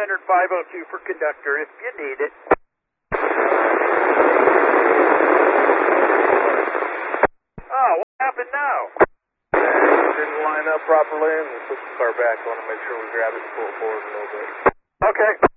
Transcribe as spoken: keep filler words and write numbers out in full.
standard five oh two for conductor if you need it. Oh, what happened now? Didn't line up properly and we put the car back. I want to make sure we grab it and pull it forward a little bit. Okay.